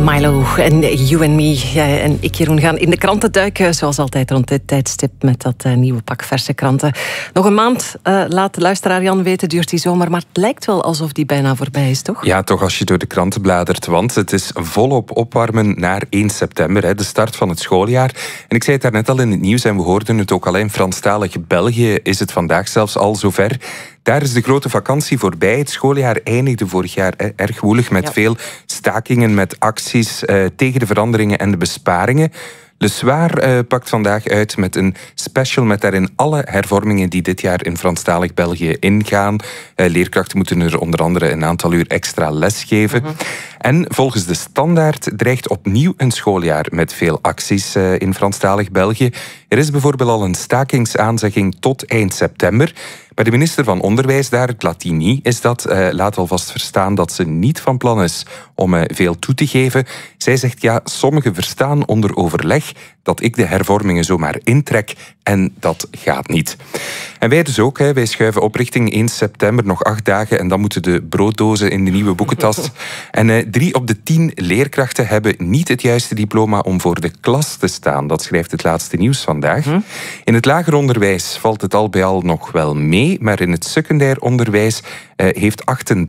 Milo en You and Me. Jij en ik, Jeroen, gaan in de kranten duiken. Zoals altijd rond dit tijdstip met dat nieuwe pak verse kranten. Nog een maand, laat de luisteraar Jan weten, duurt die zomer. Maar het lijkt wel alsof die bijna voorbij is, toch? Ja, toch als je door de kranten bladert. Want het is volop opwarmen naar 1 september, de start van het schooljaar. En ik zei het daarnet al in het nieuws en we hoorden het ook al in Franstalig België is het vandaag zelfs al zover. Daar is de grote vakantie voorbij. Het schooljaar eindigde vorig jaar erg woelig met veel stakingen, met acties tegen de veranderingen en de besparingen. Le Soir pakt vandaag uit met een special met daarin alle hervormingen die dit jaar in Franstalig België ingaan. Leerkrachten moeten er onder andere een aantal uur extra les geven. En volgens de Standaard dreigt opnieuw een schooljaar met veel acties in Franstalig België. Er is bijvoorbeeld al een stakingsaanzegging tot eind september. Maar de minister van Onderwijs daar, Platini, is dat, laat alvast verstaan dat ze niet van plan is om veel toe te geven. Zij zegt, ja, sommigen verstaan onder overleg dat ik de hervormingen zomaar intrek en dat gaat niet. En wij dus ook, wij schuiven op richting 1 september, nog 8 dagen en dan moeten de brooddozen in de nieuwe boekentas. En 3 op de 10 leerkrachten hebben niet het juiste diploma om voor de klas te staan. Dat schrijft het laatste nieuws vandaag. In het lager onderwijs valt het al bij al nog wel mee, maar in het secundair onderwijs heeft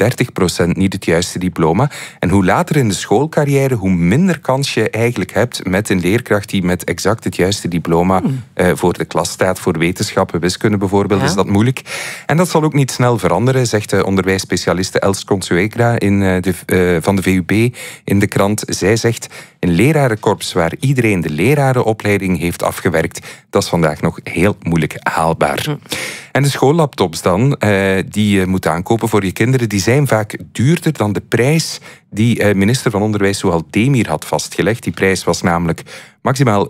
38% niet het juiste diploma. En hoe later in de schoolcarrière, hoe minder kans je eigenlijk hebt met een leerkracht die met exact het juiste diploma voor de klas staat. Voor wetenschappen, wiskunde bijvoorbeeld, is dat moeilijk. En dat zal ook niet snel veranderen, zegt de onderwijsspecialiste Els Consuegra van de VUB in de krant. Zij zegt, een lerarenkorps waar iedereen de lerarenopleiding heeft afgewerkt, dat is vandaag nog heel moeilijk haalbaar. En de schoollaptops dan, die je moet aankopen voor je kinderen, die zijn vaak duurder dan de prijs die minister van Onderwijs Zouhal Demir had vastgelegd. Die prijs was namelijk maximaal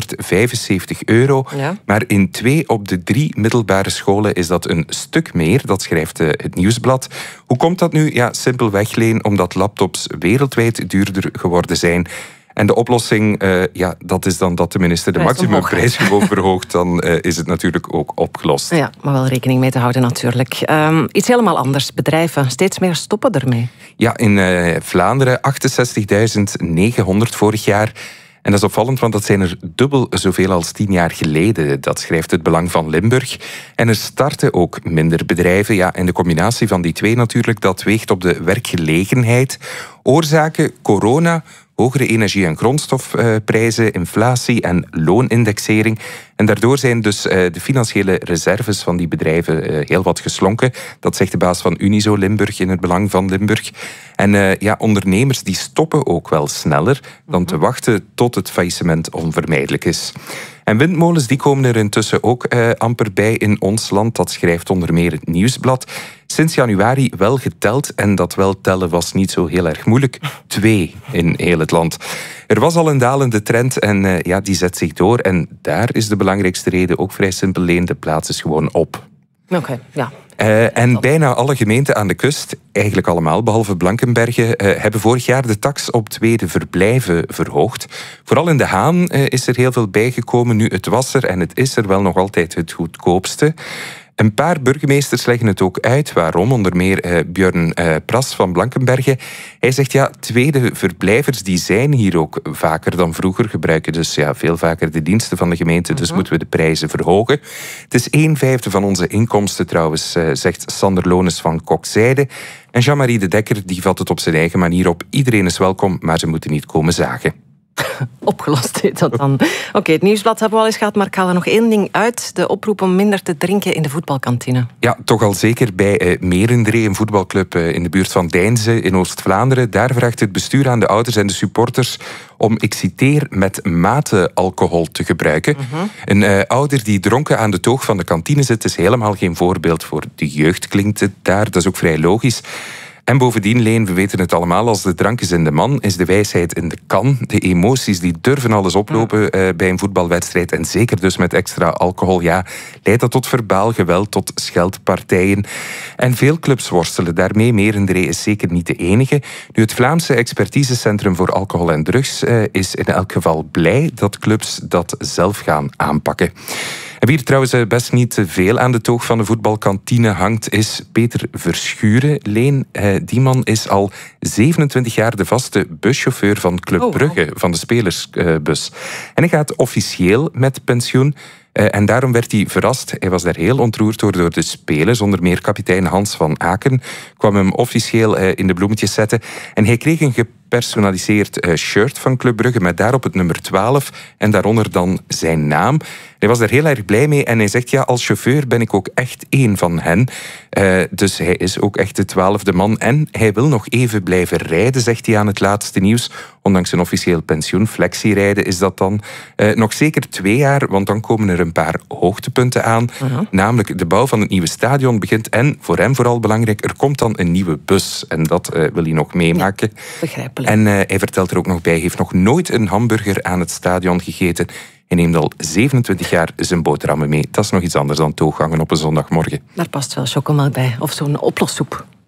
€575. Ja. Maar in 2 op de 3 middelbare scholen is dat een stuk meer. Dat schrijft het Nieuwsblad. Hoe komt dat nu? Ja, simpelweg, Leen, omdat laptops wereldwijd duurder geworden zijn. En de oplossing, dat is dan dat de minister de maximumprijs gewoon verhoogt. Dan is het natuurlijk ook opgelost. Ja, maar wel rekening mee te houden natuurlijk. Iets helemaal anders. Bedrijven, steeds meer stoppen ermee. Ja, in Vlaanderen 68.900 vorig jaar. En dat is opvallend, want dat zijn er dubbel zoveel als 10 jaar geleden. Dat schrijft het Belang van Limburg. En er starten ook minder bedrijven. Ja, en de combinatie van die twee natuurlijk, dat weegt op de werkgelegenheid. Oorzaken, corona, hogere energie- en grondstofprijzen, inflatie en loonindexering. En daardoor zijn dus de financiële reserves van die bedrijven heel wat geslonken. Dat zegt de baas van Unizo Limburg in het Belang van Limburg. En ondernemers die stoppen ook wel sneller dan te wachten tot het faillissement onvermijdelijk is. En windmolens die komen er intussen ook amper bij in ons land. Dat schrijft onder meer het Nieuwsblad. Sinds januari wel geteld en dat wel tellen was niet zo heel erg moeilijk. 2 in heel het land. Er was al een dalende trend en die zet zich door. En daar is de belangrijkste reden ook vrij simpel, Leen, de plaats is gewoon op. Oké, ja. En bijna alle gemeenten aan de kust, eigenlijk allemaal behalve Blankenberge, hebben vorig jaar de tax op tweede verblijven verhoogd. Vooral in De Haan is er heel veel bijgekomen. Nu, het was er en het is er wel nog altijd het goedkoopste. Een paar burgemeesters leggen het ook uit. Waarom? Onder meer Björn Pras van Blankenberge. Hij zegt, ja, tweede verblijvers die zijn hier ook vaker dan vroeger. Gebruiken dus veel vaker de diensten van de gemeente. Dus moeten we de prijzen verhogen. Het is 1/5 van onze inkomsten trouwens, zegt Sander Lones van Kokzijde. En Jean-Marie de Dekker die vat het op zijn eigen manier op. Iedereen is welkom, maar ze moeten niet komen zagen. Opgelost heet dat dan. Oké, het Nieuwsblad hebben we al eens gehad, maar ik haal er nog 1 ding uit. De oproep om minder te drinken in de voetbalkantine. Ja, toch al zeker bij Merendree, een voetbalclub in de buurt van Deinze in Oost-Vlaanderen. Daar vraagt het bestuur aan de ouders en de supporters om, ik citeer, met mate alcohol te gebruiken. Een ouder die dronken aan de toog van de kantine zit, is helemaal geen voorbeeld voor de jeugd, klinkt het daar. Dat is ook vrij logisch. En bovendien, Leen, we weten het allemaal, als de drank is in de man, is de wijsheid in de kan. De emoties die durven alles oplopen bij een voetbalwedstrijd. En zeker dus met extra alcohol, leidt dat tot verbaal geweld, tot scheldpartijen. En veel clubs worstelen daarmee. Merendree is zeker niet de enige. Nu, het Vlaamse Expertisecentrum voor Alcohol en Drugs is in elk geval blij dat clubs dat zelf gaan aanpakken. En wie er trouwens best niet te veel aan de toog van de voetbalkantine hangt, is Peter Verschuren. Leen, die man is al 27 jaar de vaste buschauffeur van Club Brugge, van de spelersbus. En hij gaat officieel met pensioen. En daarom werd hij verrast. Hij was daar heel ontroerd door de spelers. Onder meer kapitein Hans van Aken kwam hem officieel in de bloemetjes zetten. En hij kreeg een gepersonaliseerd shirt van Club Brugge met daarop het nummer 12 en daaronder dan zijn naam. Hij was daar heel erg blij mee en hij zegt, ja, als chauffeur ben ik ook echt één van hen. Dus hij is ook echt de 12e man en hij wil nog even blijven rijden, zegt hij aan het laatste nieuws. Ondanks een officieel pensioen, flexierijden, is dat dan nog zeker 2 jaar, want dan komen er een paar hoogtepunten aan. Namelijk de bouw van het nieuwe stadion begint en, voor hem vooral belangrijk, er komt dan een nieuwe bus. En dat wil hij nog meemaken. Ja, begrijpelijk. En hij vertelt er ook nog bij, hij heeft nog nooit een hamburger aan het stadion gegeten. Hij neemt al 27 jaar zijn boterhammen mee. Dat is nog iets anders dan tooggangen op een zondagmorgen. Daar past wel chocomelk bij, of zo'n oplossoep.